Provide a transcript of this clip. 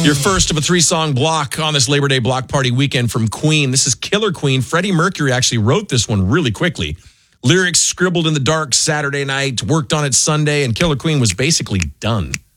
Your first of a 3-song block on this Labor Day block party weekend from Queen. This is Killer Queen. Freddie Mercury actually wrote this one really quickly. Lyrics scribbled in the dark Saturday night, worked on it Sunday, and Killer Queen was basically done.